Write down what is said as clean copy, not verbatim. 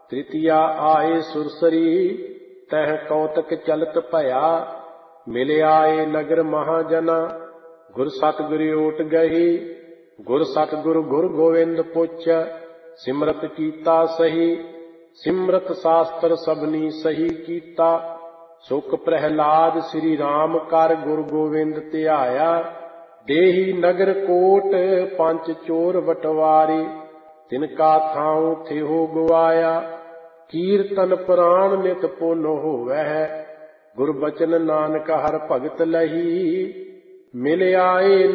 तृतीया आए सुरसरी, तह कौतक चलत भया। मिल आए नगर महाजना, गुर सतगुरु ओट गही। गुर सतगुरु गुर गोविंद पुछ, सिमरत कीता सही। सिमरत शास्त्र सबनी सही कीता, सुख प्रहलाद श्री राम कर गुर गोविंद ध्याया। देही नगर कोट पंच चोर बटवारे, तिनका थाऊं थेहो गवाया। कीर्तन पुराण नित पुन होवै, गुर बचन नानक हर भगत लही। मिल आए